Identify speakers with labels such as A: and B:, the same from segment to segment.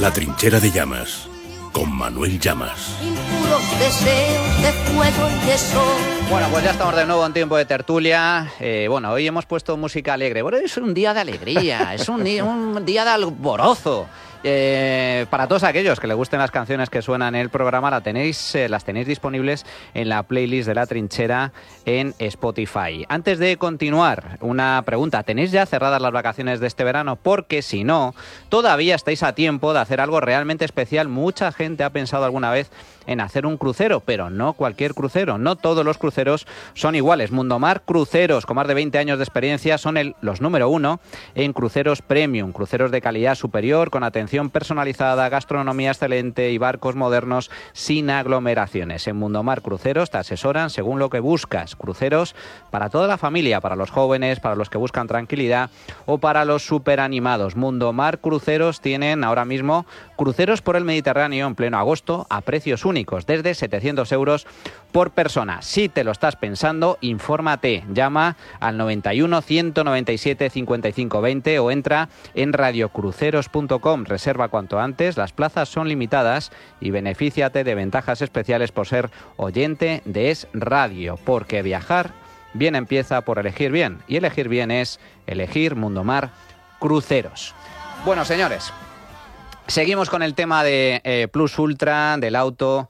A: La trinchera de Llamas, con Manuel Llamas.
B: Impuros deseos de fuego y de sol.
C: Bueno, pues ya estamos de nuevo en tiempo de tertulia. Hoy hemos puesto música alegre. Bueno, es un día de alegría, es un día de alborozo. Para todos aquellos que les gusten las canciones que suenan en el programa, las tenéis disponibles en la playlist de La Trinchera en Spotify. Antes de continuar, una pregunta. ¿Tenéis ya cerradas las vacaciones de este verano? Porque si no, todavía estáis a tiempo de hacer algo realmente especial. Mucha gente ha pensado alguna vez en hacer un crucero, pero no cualquier crucero. No todos los cruceros son iguales. Mundomar Cruceros, con más de 20 años de experiencia, son los número uno en cruceros premium, cruceros de calidad superior, con atención personalizada, gastronomía excelente y barcos modernos sin aglomeraciones. En Mundomar Cruceros te asesoran según lo que buscas. Cruceros para toda la familia, para los jóvenes, para los que buscan tranquilidad o para los superanimados. Mundomar Cruceros tienen ahora mismo cruceros por el Mediterráneo en pleno agosto a precios únicos, desde 700 euros por persona. Si te lo estás pensando, infórmate. Llama al 91 197 55 20 o entra en radiocruceros.com. Reserva cuanto antes, las plazas son limitadas y benefíciate de ventajas especiales por ser oyente de Es Radio, porque viajar bien empieza por elegir bien, y elegir bien es elegir Mundomar Cruceros. Bueno, señores, seguimos con el tema de Plus Ultra, del auto,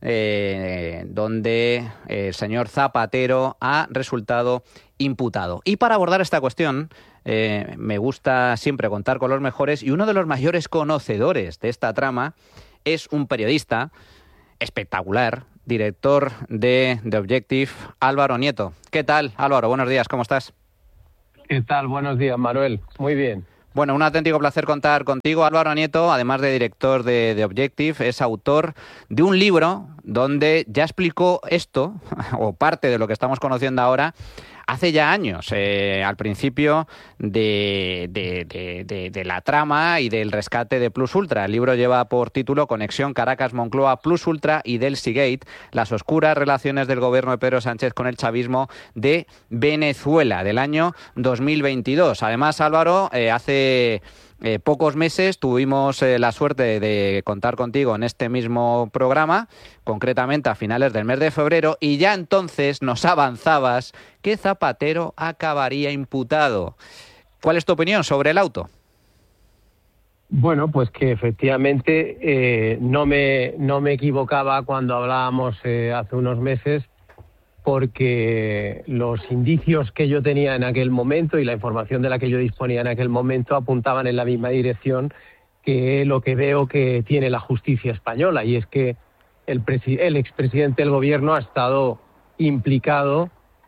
C: donde el señor Zapatero ha resultado imputado. Y para abordar esta cuestión, me gusta siempre contar con los mejores, y uno de los mayores conocedores de esta trama es un periodista espectacular, director de The Objective, Álvaro Nieto. ¿Qué tal, Álvaro? Buenos días, ¿cómo estás?
D: ¿Qué tal? Buenos días, Manuel. Muy bien.
C: Bueno, un auténtico placer contar contigo. Álvaro Nieto, además de director de The Objective, es autor de un libro donde ya explicó esto, o parte de lo que estamos conociendo ahora, hace ya años, al principio de la trama y del rescate de Plus Ultra. El libro lleva por título Conexión Caracas-Moncloa, Plus Ultra y Delcy Gate, las oscuras relaciones del gobierno de Pedro Sánchez con el chavismo de Venezuela, del año 2022. Además, Álvaro, hace pocos meses tuvimos la suerte de contar contigo en este mismo programa, concretamente a finales del mes de febrero, y ya entonces nos avanzabas que Zapatero acabaría imputado. ¿Cuál es tu opinión sobre el auto?
D: Bueno, pues que efectivamente no me equivocaba cuando hablábamos hace unos meses, porque los indicios que yo tenía en aquel momento y la información de la que yo disponía en aquel momento apuntaban en la misma dirección que lo que veo que tiene la justicia española, y es que el expresidente del gobierno ha estado implicado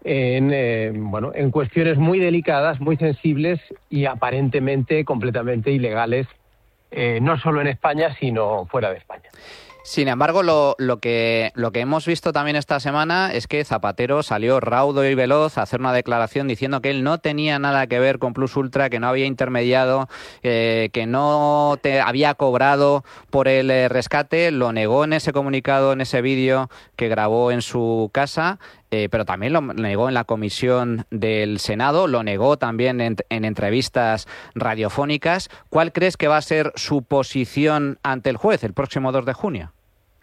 D: en cuestiones muy delicadas, muy sensibles y aparentemente completamente ilegales, no solo en España, sino fuera de España.
C: Sin embargo, lo que hemos visto también esta semana es que Zapatero salió raudo y veloz a hacer una declaración diciendo que él no tenía nada que ver con Plus Ultra, que no había intermediado, que no había cobrado por el rescate. Lo negó en ese comunicado, en ese vídeo que grabó en su casa, pero también lo negó en la comisión del Senado, lo negó también en entrevistas radiofónicas. ¿Cuál crees que va a ser su posición ante el juez el próximo 2 de junio?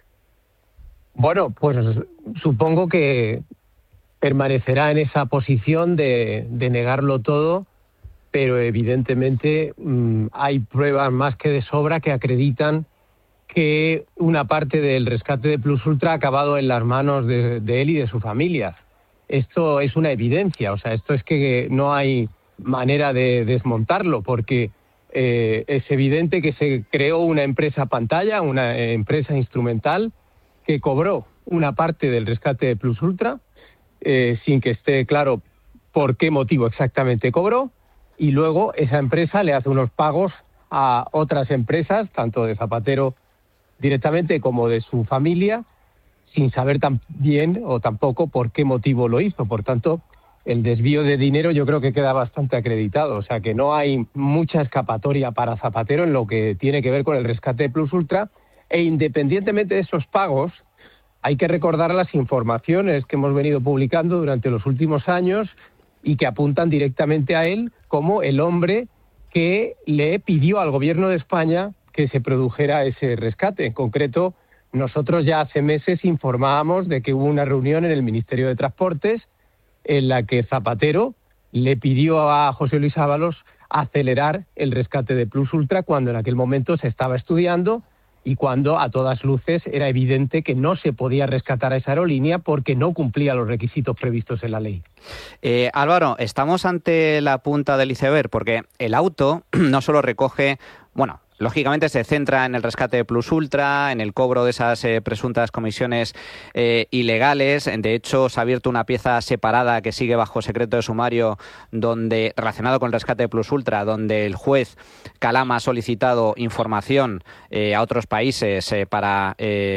D: Bueno, pues supongo que permanecerá en esa posición de negarlo todo, pero evidentemente hay pruebas más que de sobra que acreditan que una parte del rescate de Plus Ultra ha acabado en las manos de él y de su familia. Esto es una evidencia, o sea, esto es que no hay manera de desmontarlo, porque es evidente que se creó una empresa pantalla, una empresa instrumental, que cobró una parte del rescate de Plus Ultra, sin que esté claro por qué motivo exactamente cobró, y luego esa empresa le hace unos pagos a otras empresas, tanto de Zapatero directamente como de su familia, sin saber tan bien o tampoco por qué motivo lo hizo. Por tanto, el desvío de dinero yo creo que queda bastante acreditado. O sea que no hay mucha escapatoria para Zapatero en lo que tiene que ver con el rescate de Plus Ultra. E independientemente de esos pagos, hay que recordar las informaciones que hemos venido publicando durante los últimos años y que apuntan directamente a él como el hombre que le pidió al gobierno de España que se produjera ese rescate. En concreto, nosotros ya hace meses informábamos de que hubo una reunión en el Ministerio de Transportes en la que Zapatero le pidió a José Luis Ábalos acelerar el rescate de Plus Ultra cuando en aquel momento se estaba estudiando y cuando a todas luces era evidente que no se podía rescatar a esa aerolínea porque no cumplía los requisitos previstos en la ley.
C: Álvaro, estamos ante la punta del iceberg porque el auto no solo recoge, bueno, lógicamente se centra en el rescate de Plus Ultra, en el cobro de esas presuntas comisiones ilegales. De hecho, se ha abierto una pieza separada que sigue bajo secreto de sumario relacionado con el rescate de Plus Ultra, donde el juez Calama ha solicitado información a otros países para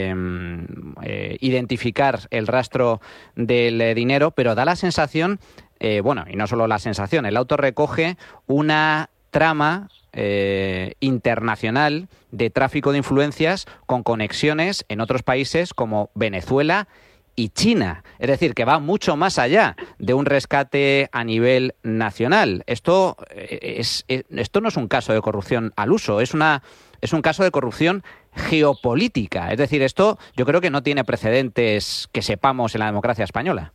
C: identificar el rastro del dinero, pero da la sensación, y no solo la sensación, el auto recoge una trama internacional de tráfico de influencias con conexiones en otros países como Venezuela y China. Es decir, que va mucho más allá de un rescate a nivel nacional. Esto no es un caso de corrupción al uso, es un caso de corrupción geopolítica. Es decir, esto yo creo que no tiene precedentes que sepamos en la democracia española.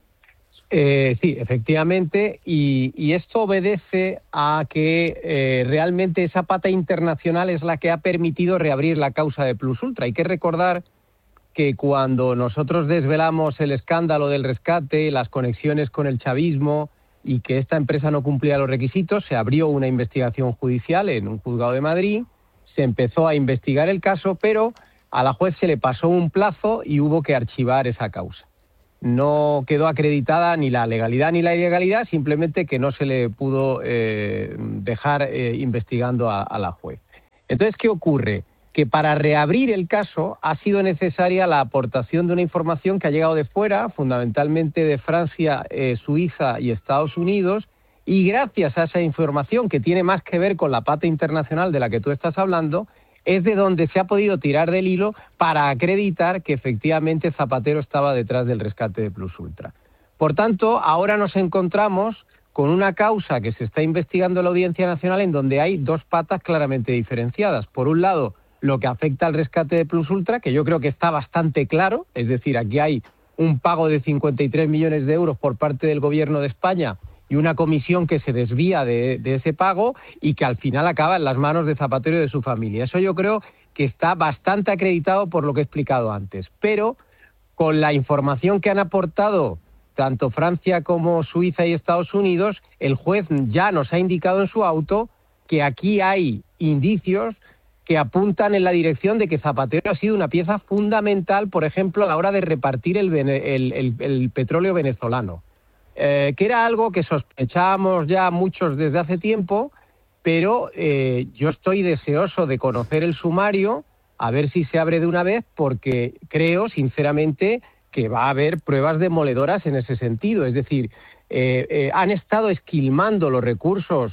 D: Sí, efectivamente, y esto obedece a que realmente esa pata internacional es la que ha permitido reabrir la causa de Plus Ultra. Hay que recordar que cuando nosotros desvelamos el escándalo del rescate, las conexiones con el chavismo y que esta empresa no cumplía los requisitos, se abrió una investigación judicial en un juzgado de Madrid, se empezó a investigar el caso, pero a la juez se le pasó un plazo y hubo que archivar esa causa. No quedó acreditada ni la legalidad ni la ilegalidad, simplemente que no se le pudo dejar investigando a la juez. Entonces, ¿qué ocurre? Que para reabrir el caso ha sido necesaria la aportación de una información que ha llegado de fuera, fundamentalmente de Francia, Suiza y Estados Unidos, y gracias a esa información que tiene más que ver con la pata internacional de la que tú estás hablando, es de donde se ha podido tirar del hilo para acreditar que efectivamente Zapatero estaba detrás del rescate de Plus Ultra. Por tanto, ahora nos encontramos con una causa que se está investigando en la Audiencia Nacional en donde hay dos patas claramente diferenciadas. Por un lado, lo que afecta al rescate de Plus Ultra, que yo creo que está bastante claro, es decir, aquí hay un pago de 53 millones de euros por parte del Gobierno de España y una comisión que se desvía de ese pago y que al final acaba en las manos de Zapatero y de su familia. Eso yo creo que está bastante acreditado por lo que he explicado antes. Pero con la información que han aportado tanto Francia como Suiza y Estados Unidos, el juez ya nos ha indicado en su auto que aquí hay indicios que apuntan en la dirección de que Zapatero ha sido una pieza fundamental, por ejemplo, a la hora de repartir el petróleo venezolano. Que era algo que sospechábamos ya muchos desde hace tiempo, pero yo estoy deseoso de conocer el sumario, a ver si se abre de una vez, porque creo, sinceramente, que va a haber pruebas demoledoras en ese sentido. Es decir, han estado esquilmando los recursos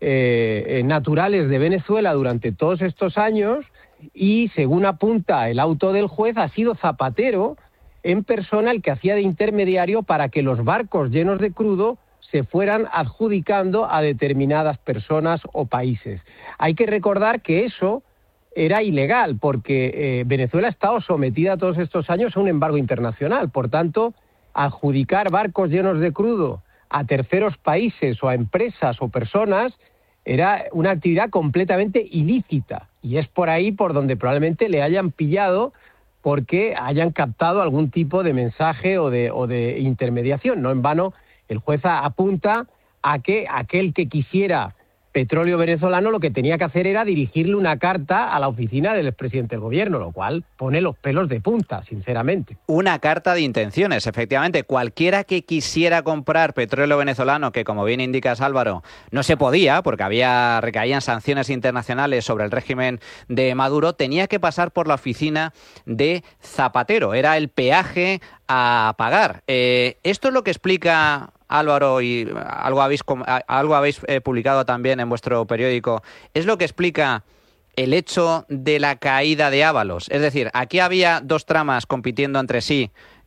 D: naturales de Venezuela durante todos estos años y, según apunta el auto del juez, ha sido Zapatero en persona el que hacía de intermediario para que los barcos llenos de crudo se fueran adjudicando a determinadas personas o países. Hay que recordar que eso era ilegal porque Venezuela ha estado sometida todos estos años a un embargo internacional. Por tanto, adjudicar barcos llenos de crudo a terceros países o a empresas o personas era una actividad completamente ilícita y es por ahí por donde probablemente le hayan pillado porque hayan captado algún tipo de mensaje o de intermediación. No en vano, el juez apunta a que aquel que quisiera petróleo venezolano lo que tenía que hacer era dirigirle una carta a la oficina del expresidente del gobierno, lo cual pone los pelos de punta, sinceramente.
C: Una carta de intenciones, efectivamente. Cualquiera que quisiera comprar petróleo venezolano, que como bien indicas, Álvaro, no se podía porque recaían sanciones internacionales sobre el régimen de Maduro, tenía que pasar por la oficina de Zapatero. Era el peaje a pagar. Esto es lo que explica, Álvaro, y algo habéis publicado también en vuestro periódico, es lo que explica el hecho de la caída de Ábalos. Es decir, aquí había dos tramas compitiendo entre sí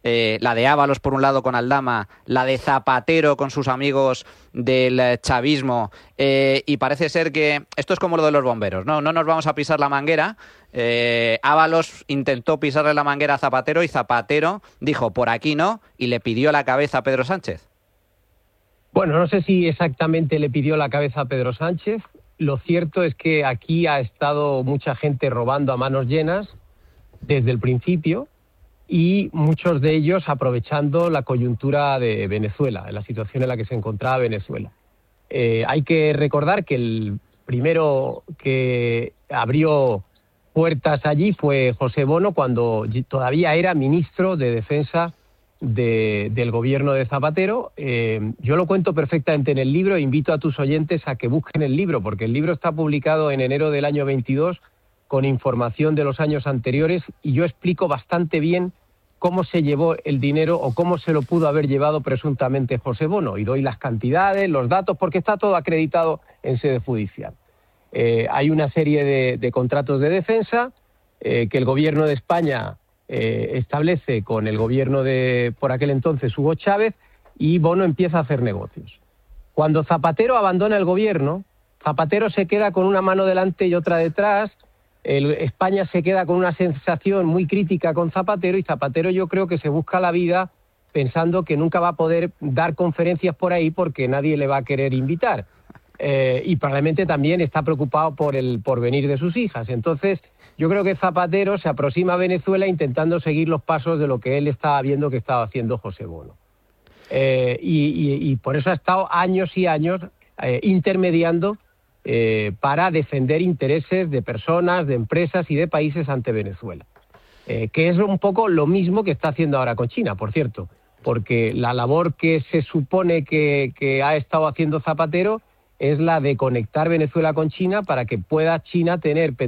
C: la de Ábalos por un lado con Aldama, la de Zapatero con sus amigos del chavismo, y parece ser que esto es como lo de los bomberos, no nos vamos a pisar la manguera. Ábalos intentó pisarle la manguera a Zapatero y Zapatero dijo por aquí no y le pidió la cabeza a Pedro Sánchez.
D: Bueno, no sé si exactamente le pidió la cabeza a Pedro Sánchez. Lo cierto es que aquí ha estado mucha gente robando a manos llenas desde el principio y muchos de ellos aprovechando la coyuntura de Venezuela, la situación en la que se encontraba Venezuela. Hay que recordar que el primero que abrió puertas allí fue José Bono cuando todavía era ministro de Defensa del gobierno de Zapatero. Yo lo cuento perfectamente en el libro e invito a tus oyentes a que busquen el libro, porque el libro está publicado en enero del año 22 con información de los años anteriores y yo explico bastante bien cómo se llevó el dinero o cómo se lo pudo haber llevado presuntamente José Bono, y doy las cantidades, los datos, porque está todo acreditado en sede judicial. Hay una serie de contratos de defensa que el gobierno de España establece con el gobierno de, por aquel entonces, Hugo Chávez, y Bono empieza a hacer negocios. Cuando Zapatero abandona el gobierno, Zapatero se queda con una mano delante y otra detrás. España se queda con una sensación muy crítica con Zapatero, y Zapatero yo creo que se busca la vida pensando que nunca va a poder dar conferencias por ahí porque nadie le va a querer invitar. Y probablemente también está preocupado por el porvenir de sus hijas. Entonces, yo creo que Zapatero se aproxima a Venezuela intentando seguir los pasos de lo que él estaba viendo que estaba haciendo José Bono. Y por eso ha estado años y años intermediando para defender intereses de personas, de empresas y de países ante Venezuela. Que es un poco lo mismo que está haciendo ahora con China, por cierto, porque la labor que se supone que ha estado haciendo Zapatero es la de conectar Venezuela con China para que pueda China tener